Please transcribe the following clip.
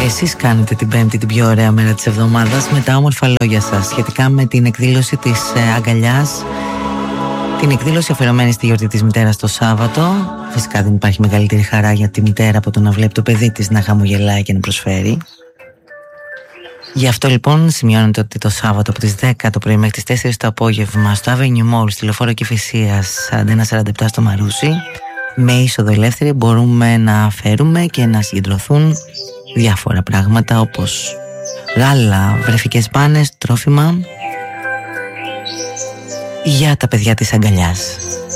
Εσείς κάνετε την Πέμπτη την πιο ωραία μέρα της εβδομάδας με τα όμορφα λόγια σας σχετικά με την εκδήλωση της αγκαλιάς, την εκδήλωση αφιερωμένη στη γιορτή της μητέρας το Σάββατο. Φυσικά δεν υπάρχει μεγαλύτερη χαρά για τη μητέρα από το να βλέπει το παιδί της να χαμογελάει και να προσφέρει. Γι' αυτό λοιπόν σημειώνεται ότι το Σάββατο από τις 10 το πρωί μέχρι τις 4 το απόγευμα στο Avenue Mall στη Λεωφόρο Κηφισίας 4147 στο Μαρούσι, με είσοδο ελεύθερη, μπορούμε να φέρουμε και να συγκεντρωθούν διάφορα πράγματα όπως γάλα, βρεφικές μπάνες, τρόφιμα για τα παιδιά της αγκαλιάς.